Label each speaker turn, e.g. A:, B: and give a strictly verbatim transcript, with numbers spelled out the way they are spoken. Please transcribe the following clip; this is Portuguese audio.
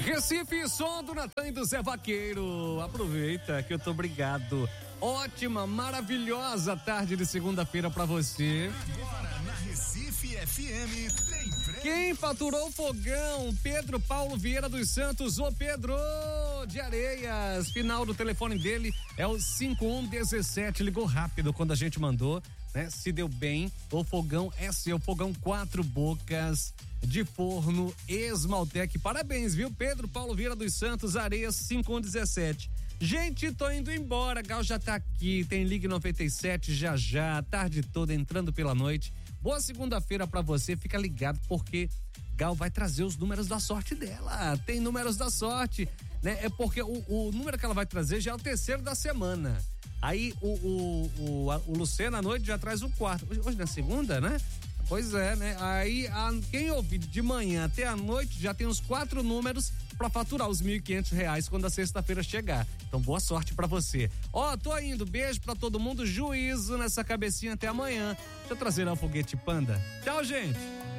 A: Recife, som do Natan e do Zé Vaqueiro. Aproveita que eu tô obrigado. Ótima, maravilhosa tarde de segunda-feira pra você.
B: Agora na Recife F M tem prêmio.
A: Quem faturou o fogão? Pedro Paulo Vieira dos Santos. Ô Pedro de Areias, final do telefone dele é o cinco um um sete. Ligou rápido quando a gente mandou, né? Se deu bem, o fogão é seu, fogão quatro bocas de forno Esmaltec. Parabéns, viu? Pedro Paulo Vieira dos Santos, Areias cinco um um sete. Gente, tô indo embora, Gal já tá aqui, tem Ligue noventa e sete já já, a tarde toda entrando pela noite. Boa segunda-feira pra você, fica ligado porque Gal vai trazer os números da sorte dela. Tem números da sorte, né? É porque o, o número que ela vai trazer já é o terceiro da semana. Aí o, o, o, a, o Luciano à noite já traz o quarto. Hoje, hoje na segunda, né? Pois é, né? Aí a, quem ouvir de manhã até a noite já tem os quatro números pra faturar os mil e quinhentos reais quando a sexta-feira chegar. Então boa sorte pra você. Ó, oh, tô indo, beijo pra todo mundo, juízo nessa cabecinha até amanhã. Deixa eu trazer um foguete panda. Tchau, gente.